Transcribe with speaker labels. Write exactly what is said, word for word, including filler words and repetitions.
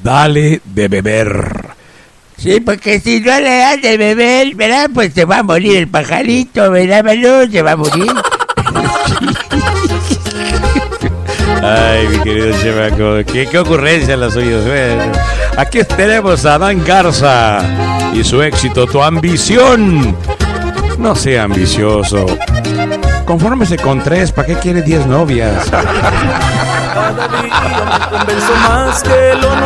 Speaker 1: dale de beber.
Speaker 2: Sí, porque si no le das de beber, ¿verdad? Pues se va a morir el pajarito, ¿verdad, Manu? Se va a morir.
Speaker 1: Ay, mi querido chamaco, qué, qué ocurrencia la suya. Bueno, aquí tenemos a Adán Garza y su éxito, Tu Ambición. No sea ambicioso. Confórmese con tres, ¿para qué quiere diez novias?
Speaker 3: Cada día me convenzo más que lo